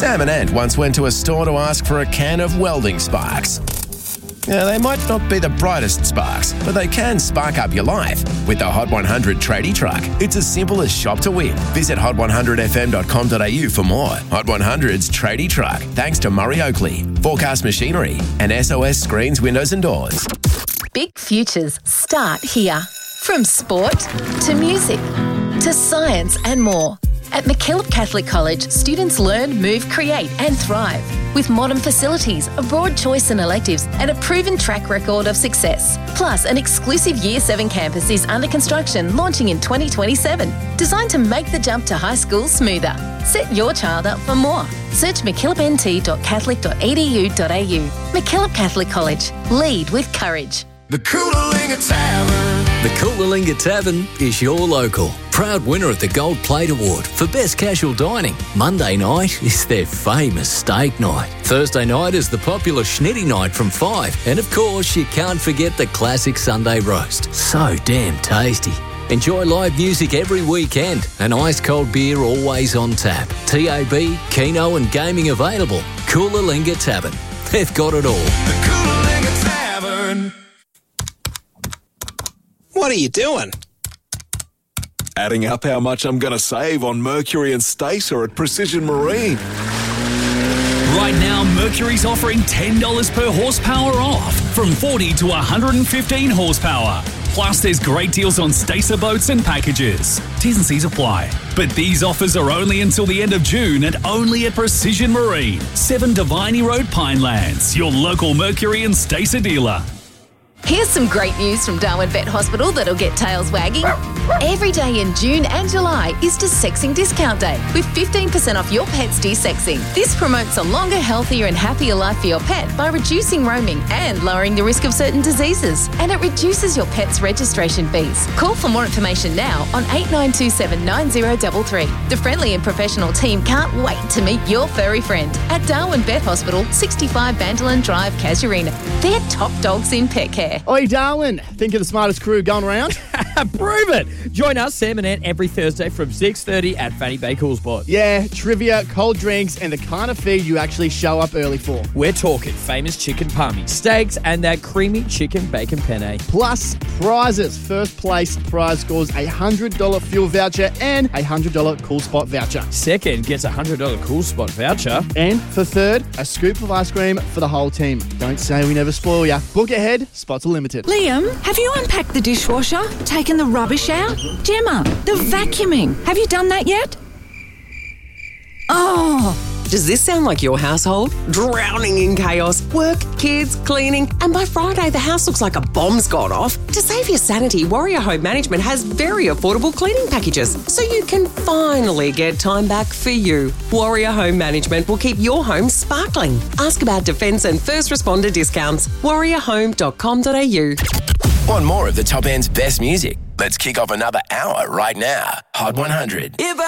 Sam and Ant once went to a store to ask for a can of welding sparks. Now, they might not be the brightest sparks, but they can spark up your life. With the Hot 100 tradie truck, it's as simple as shop to win. Visit hot100fm.com.au for more. Hot 100's tradie truck, thanks to Murray Oakley, Forecast Machinery, and SOS Screens, Windows and Doors. Big futures start here. From sport to music to science and more. At MacKillop Catholic College, students learn, move, create and thrive. With modern facilities, a broad choice in electives and a proven track record of success. Plus, an exclusive Year 7 campus is under construction, launching in 2027. Designed to make the jump to high school smoother. Set your child up for more. Search mckillopnt.catholic.edu.au. MacKillop Catholic College. Lead with courage. The Coolalingga Tavern. The Coolalingga Tavern is your local. Proud winner of the Gold Plate Award for Best Casual Dining. Monday night is their famous steak night. Thursday night is the popular Schnitty night from 5. And of course, you can't forget the classic Sunday roast. So damn tasty. Enjoy live music every weekend. An ice-cold beer always on tap. TAB, Keno and gaming available. Coolalingga Tavern. They've got it all. The Coolalingga Tavern. What are you doing? Adding up how much I'm going to save on Mercury and Stacer at Precision Marine. Right now, Mercury's offering $10 per horsepower off, from 40 to 115 horsepower. Plus, there's great deals on Stacer boats and packages. T's and C's apply. But these offers are only until the end of June and only at Precision Marine, 7 Diviney Road, Pinelands, your local Mercury and Stacer dealer. Here's some great news from Darwin Vet Hospital that'll get tails wagging. Every day in June and July is Desexing Discount Day with 15% off your pet's desexing. This promotes a longer, healthier and happier life for your pet by reducing roaming and lowering the risk of certain diseases. And it reduces your pet's registration fees. Call for more information now on 8927 9033. The friendly and professional team can't wait to meet your furry friend at Darwin Vet Hospital, 65 Bandolan Drive, Casuarina. They're top dogs in pet care. Oi, Darwin. Think you're the smartest crew going around? Prove it. Join us, Sam and Ant, every Thursday from 6:30 at Fanny Bay Coolspot. Yeah, trivia, cold drinks, and the kind of feed you actually show up early for. We're talking famous chicken palmy, steaks, and that creamy chicken bacon penne. Plus, prizes. First place prize scores a $100 fuel voucher and a $100 Coolspot voucher. Second gets a $100 Coolspot voucher. And for third, a scoop of ice cream for the whole team. Don't say we never spoil ya. Book ahead. Spots are limited. Liam, have you unpacked the dishwasher? Taken the rubbish out? Gemma, the vacuuming. Have you done that yet? Oh. Does this sound like your household? Drowning in chaos, work, kids, cleaning, and by Friday the house looks like a bomb's gone off? To save your sanity, Warrior Home Management has very affordable cleaning packages, so you can finally get time back for you. Warrior Home Management will keep your home sparkling. Ask about defence and first responder discounts. warriorhome.com.au. Want more of the Top End's best music? Let's kick off another hour right now. Hot 100.